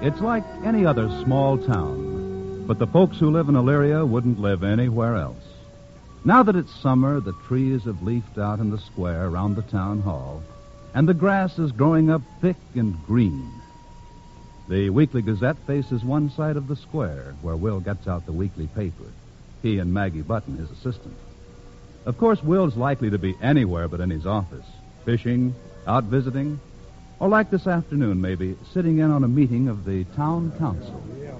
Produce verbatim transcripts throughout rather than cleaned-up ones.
It's like any other small town, but the folks who live in Elyria wouldn't live anywhere else. Now that it's summer, the trees have leafed out in the square around the town hall, and the grass is growing up thick and green. The Weekly Gazette faces one side of the square, where Will gets out the weekly paper. He and Maggie Button, his assistant. Of course, Will's likely to be anywhere but in his office, fishing, out visiting, or like this afternoon, maybe, sitting in on a meeting of the town council.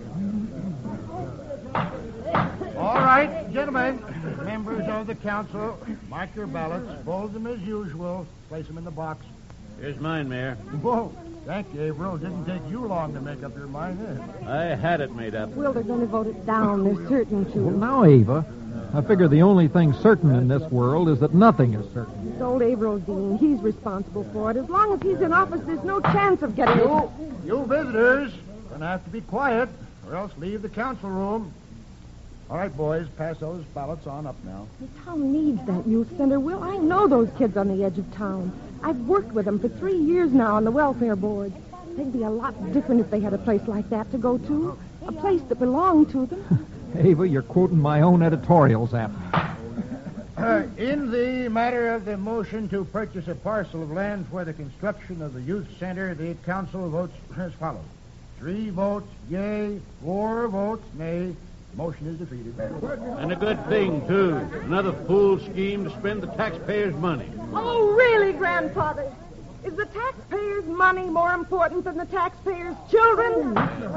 All right, gentlemen, members of the council, mark your ballots, fold them as usual, place them in the box. Here's mine, Mayor. Whoa, thank you, Averill. It didn't take you long to make up your mind, eh? I had it made up. Will, they're going to vote it down. They're certain to. Well, now, Ava, I figure the only thing certain in this world is that nothing is certain. It's old Averill Dean. He's responsible for it. As long as he's in office, there's no chance of getting You, it. you visitors, gonna have to be quiet, or else leave the council room. All right, boys, pass those ballots on up now. The town needs that youth center, Will. I know those kids on the edge of town. I've worked with them for three years now on the welfare board. They'd be a lot different if they had a place like that to go to. A place that belonged to them. Ava, you're quoting my own editorials at me. Uh, in the matter of the motion to purchase a parcel of land for the construction of the youth center, the council votes as follows. Three votes yea, four votes nay. Motion is defeated. And a good thing, too. Another fool scheme to spend the taxpayers' money. Oh, really, Grandfather? Is the taxpayers' money more important than the taxpayers' children?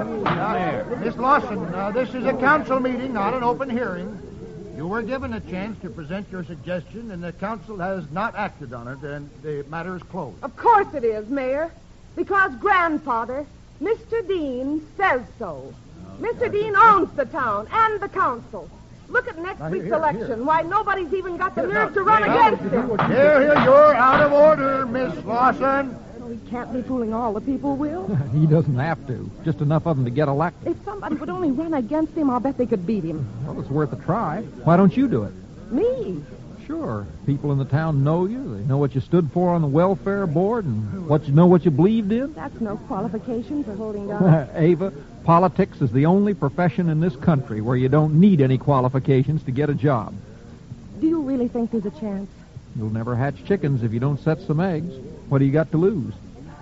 Now, Miss Lawson, uh, this is a council meeting, not an open hearing. You were given a chance to present your suggestion, and the council has not acted on it, and the matter is closed. Of course it is, Mayor. Because Grandfather, Mister Dean, says so. Mister Dean owns the town and the council. Look at next Now, week's here, election. here. Why, nobody's even got the Here, nerve now, to run now, against him. Here, here, you're out of order, Miss Lawson. We can't be fooling all the people, Will. He doesn't have to. Just enough of them to get elected. If somebody would only run against him, I'll bet they could beat him. Well, it's worth a try. Why don't you do it? Me? Sure. People in the town know you. They know what you stood for on the welfare board and what you know what you believed in. That's no qualification for holding down. Ava, politics is the only profession in this country where you don't need any qualifications to get a job. Do you really think there's a chance? You'll never hatch chickens if you don't set some eggs. What do you got to lose?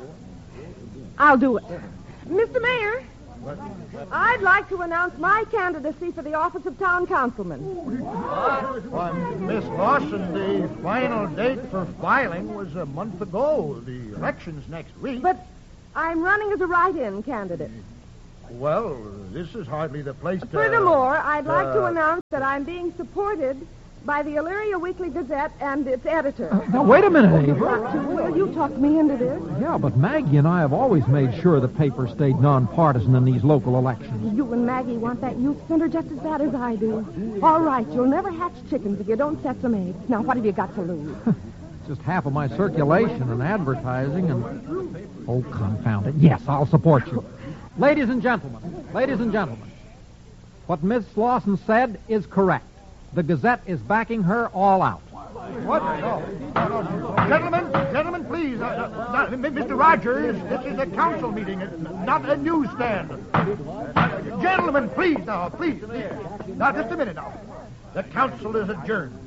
I'll do it. Mister Mayor, I'd like to announce my candidacy for the office of town councilman. Why, Miss Lawson, the final date for filing was a month ago. The election's next week. But I'm running as a write-in candidate. Well, this is hardly the place to... Furthermore, I'd like to uh, announce that I'm being supported by the Elyria Weekly Gazette and its editor. Now, wait a minute, Ava. Doctor Will, you talked me into this. Yeah, but Maggie and I have always made sure the paper stayed nonpartisan in these local elections. You and Maggie want that youth center just as bad as I do. All right, you'll never hatch chickens if you don't set some eggs. Now, what have you got to lose? Just half of my circulation and advertising and... Oh, confound it. Yes, I'll support you. Ladies and gentlemen, ladies and gentlemen, what Miss Lawson said is correct. The Gazette is backing her all out. What? No. No, no. Gentlemen, gentlemen, please. Uh, uh, uh, Mister Rogers, this is a council meeting, it's not a newsstand. Uh, gentlemen, please now, please. Now, just a minute now. The council is adjourned.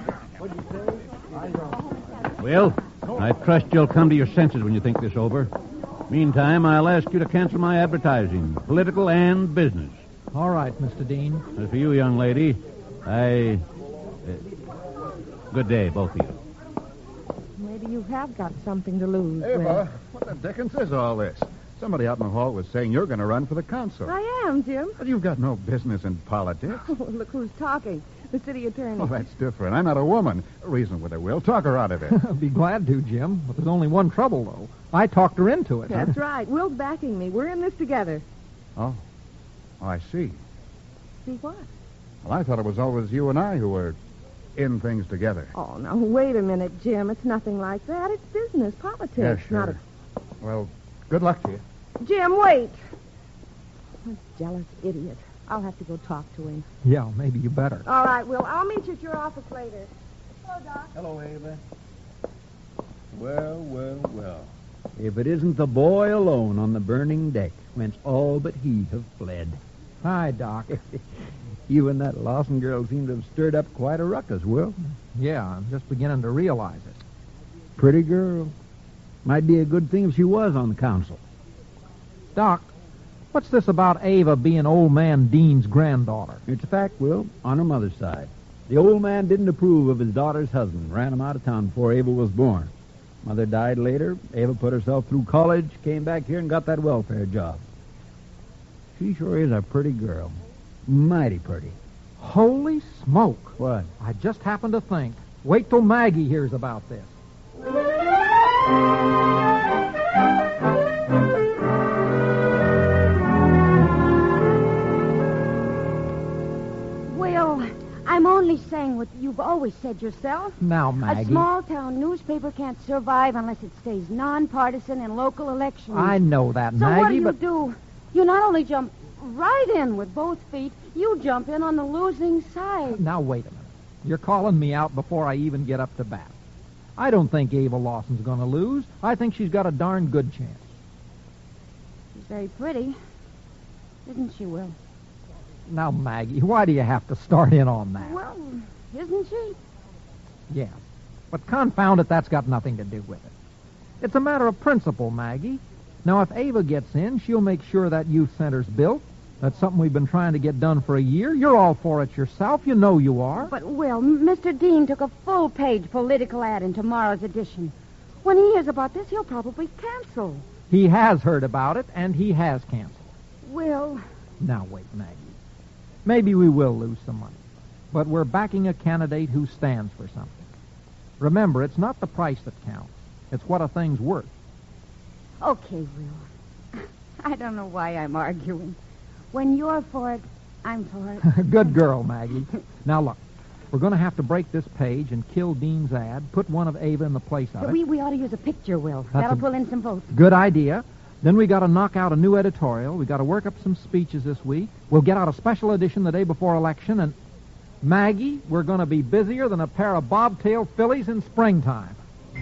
Well, I trust you'll come to your senses when you think this over. Meantime, I'll ask you to cancel my advertising, political and business. All right, Mister Dean. As for you, young lady, I... Uh, good day, both of you. Maybe you have got something to lose. Ava, Will. what the dickens is all this? Somebody out in the hall was saying you're going to run for the council. I am, Jim. But you've got no business in politics. Oh, look who's talking. The city attorney. Oh, that's different. I'm not a woman. Reason with her, Will. Talk her out of it. I'd be glad to, Jim. But there's only one trouble, though. I talked her into it. That's right. Will's backing me. We're in this together. Oh. Oh, I see. See what? Well, I thought it was always you and I who were in things together. Oh, now, wait a minute, Jim. It's nothing like that. It's business, politics. Yeah, sure. Not a... Well, good luck to you. Jim, wait. What a jealous idiot. I'll have to go talk to him. Yeah, maybe you better. All right, Will. I'll meet you at your office later. Hello, Doc. Hello, Ava. Well, well, well. if it isn't the boy alone on the burning deck, whence all but he have fled. Hi, Doc. You and that Lawson girl seem to have stirred up quite a ruckus, Will. Yeah, I'm just beginning to realize it. Pretty girl. Might be a good thing if she was on the council. Doc, what's this about Ava being old man Dean's granddaughter? It's a fact, Will, on her mother's side. The old man didn't approve of his daughter's husband, ran him out of town before Ava was born. Mother died later. Ava put herself through college, came back here and got that welfare job. She sure is a pretty girl. Mighty pretty. Holy smoke. What? I just happened to think. Wait till Maggie hears about this. Well, I'm only saying what you've always said yourself. Now, Maggie. A small-town newspaper can't survive unless it stays nonpartisan in local elections. I know that, so Maggie, what do you but... do? You not only jump right in with both feet, you jump in on the losing side. Now, wait a minute. You're calling me out before I even get up to bat. I don't think Ava Lawson's going to lose. I think she's got a darn good chance. She's very pretty, isn't she, Will? Now, Maggie, why do you have to start in on that? Well, isn't she? Yeah. But confound it, that's got nothing to do with it. It's a matter of principle, Maggie. Now, if Ava gets in, she'll make sure that youth center's built. That's something we've been trying to get done for a year. You're all for it yourself. You know you are. But, Will, Mister Dean took a full-page political ad in tomorrow's edition. When he hears about this, he'll probably cancel. He has heard about it, and he has canceled. Will... Now, wait, Maggie. Maybe we will lose some money. But we're backing a candidate who stands for something. Remember, it's not the price that counts. It's what a thing's worth. Okay, Will. I don't know why I'm arguing. When you're for it, I'm for it. Good girl, Maggie. Now, look. We're going to have to break this page and kill Dean's ad, put one of Ava in the place of it. We, we ought to use a picture, Will. That's That'll a- pull in some votes. Good idea. Then we got to knock out a new editorial. We got to work up some speeches this week. We'll get out a special edition the day before election. And, Maggie, we're going to be busier than a pair of bobtail fillies in springtime.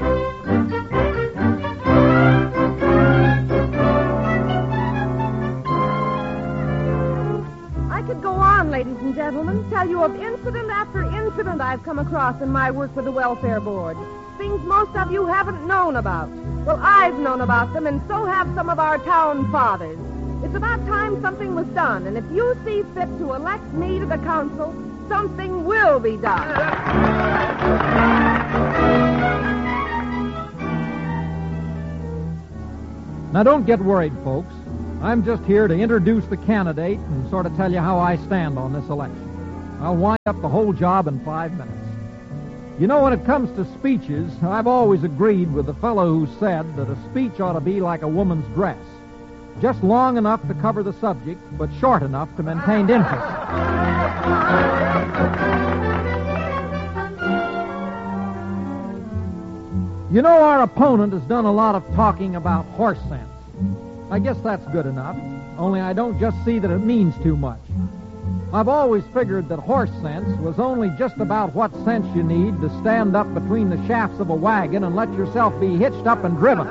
I could go on, ladies and gentlemen, tell you of incident after incident I've come across in my work with the Welfare Board. Things most of you haven't known about. Well, I've known about them, and so have some of our town fathers. It's about time something was done, and if you see fit to elect me to the council, something will be done. Now, don't get worried, folks. I'm just here to introduce the candidate and sort of tell you how I stand on this election. I'll wind up the whole job in five minutes. You know, when it comes to speeches, I've always agreed with the fellow who said that a speech ought to be like a woman's dress. Just long enough to cover the subject, but short enough to maintain interest. You know, our opponent has done a lot of talking about horse sense. I guess that's good enough, only I don't just see that it means too much. I've always figured that horse sense was only just about what sense you need to stand up between the shafts of a wagon and let yourself be hitched up and driven.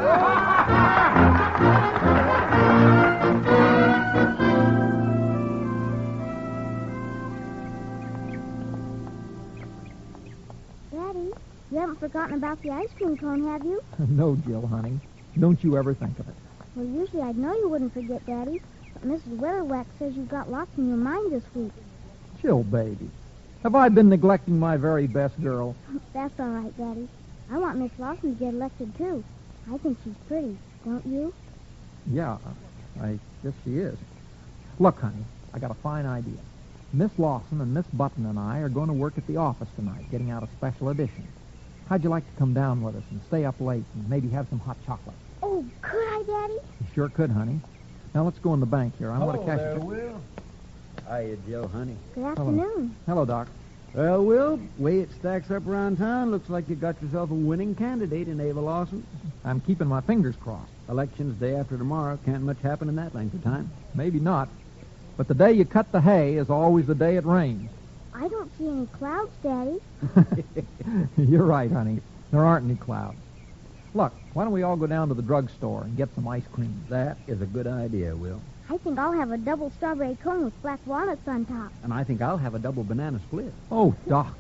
Daddy, you haven't forgotten about the ice cream cone, have you? No, Jill, honey. Don't you ever think of it. Well, usually I'd know you wouldn't forget, Daddy. But Missus Weatherwax says you've got lots in your mind this week. Jill, baby. Have I been neglecting my very best girl? That's all right, Daddy. I want Miss Lawson to get elected, too. I think she's pretty, don't you? Yeah, I guess she is. Look, honey, I got a fine idea. Miss Lawson and Miss Button and I are going to work at the office tonight, getting out a special edition. How'd you like to come down with us and stay up late and maybe have some hot chocolate? Oh, could I, Daddy? You sure could, honey. Now, let's go in the bank here. I want to cash there, it. Will. Hiya, Joe, honey. Good afternoon. Hello, Doc. Well, Will, way it stacks up around town, looks like you got yourself a winning candidate in Ava Lawson. I'm keeping my fingers crossed. Election's day after tomorrow. Can't much happen in that length of time. Maybe not. But the day you cut the hay is always the day it rains. I don't see any clouds, Daddy. You're right, honey. There aren't any clouds. Look, why don't we all go down to the drugstore and get some ice cream? That is a good idea, Will. I think I'll have a double strawberry cone with black walnuts on top. And I think I'll have a double banana split. Oh, Doc.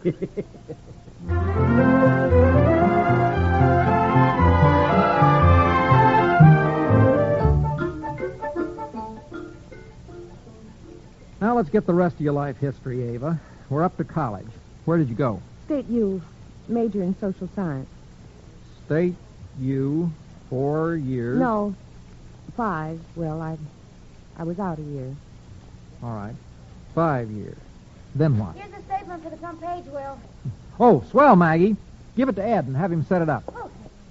Now let's get the rest of your life history, Ava. We're up to college. Where did you go? State U, major in social science. State U, four years. No, five. Well, I, I was out a year. All right. Five years. Then what? Here's the statement for the front page, Will. Oh, swell, Maggie. Give it to Ed and have him set it up. Okay.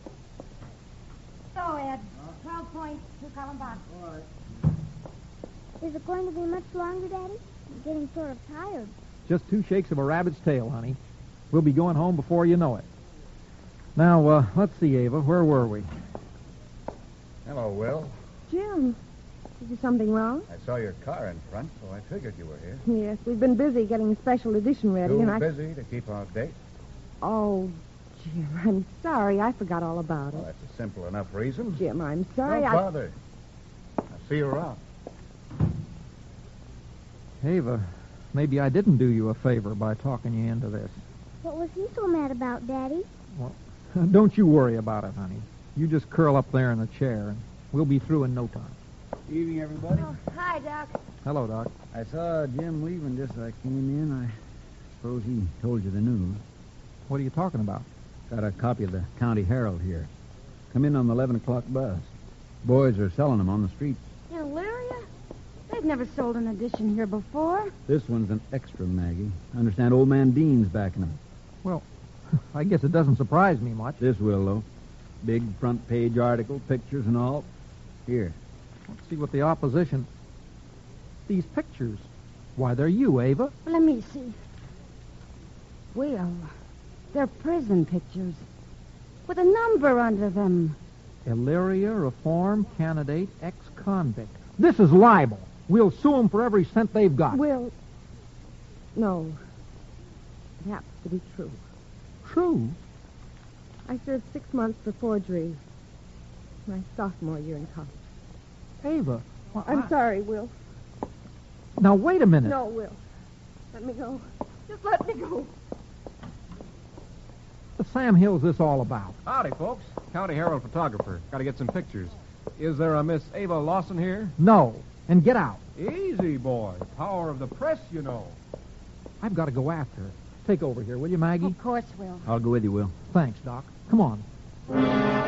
So, Ed, twelve points, two column box. Is it going to be much longer, Daddy? I'm getting sort of tired. Just two shakes of a rabbit's tail, honey. We'll be going home before you know it. Now, uh, let's see, Ava. Where were we? Hello, Will. Jim, is there something wrong? I saw your car in front, so I figured you were here. Yes, we've been busy getting a special edition ready, Too and I... busy to keep our date? Oh, Jim, I'm sorry. I forgot all about Well, it. that's a simple enough reason. Jim, I'm sorry. Don't I... bother. I'll see you around. Ava, maybe I didn't do you a favor by talking you into this. What was he so mad about, Daddy? Well, don't you worry about it, honey. You just curl up there in the chair, and we'll be through in no time. Evening, everybody. Oh, hi, Doc. Hello, Doc. I saw Jim leaving just as I came in. I suppose he told you the news. What are you talking about? Got a copy of the County Herald here. Come in on the eleven o'clock bus. Boys are selling them on the street. In Elyria? They've never sold an edition here before. This one's an extra, Maggie. I understand old man Dean's backing them. Well, I guess it doesn't surprise me much. This will, though. Big front page article, pictures and all. Here. Let's see what the opposition... These pictures. Why, they're you, Ava. Well, let me see. Will, they're prison pictures with a number under them. Elyria Reform Candidate Ex-Convict. This is libel. We'll sue them for every cent they've got. Will... No. It happens to be true. True? I served six months for forgery. My sophomore year in college. Ava. Well, I'm I- sorry, Will. Now, wait a minute. No, Will. Let me go. Just let me go. What Sam Hill's this all about? Howdy, folks. County Herald photographer. Got to get some pictures. Is there a Miss Ava Lawson here? No. And get out. Easy, boy. Power of the press, you know. I've got to go after her. Take over here, will you, Maggie? Of course, Will. I'll go with you, Will. Thanks, Doc. Come on.